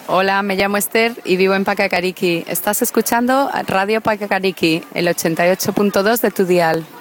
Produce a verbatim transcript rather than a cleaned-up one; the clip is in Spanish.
Hola, me llamo Esther y vivo en Pacacariki. Estás escuchando Radio Pacacariki, el ochenta y ocho punto dos de tu dial.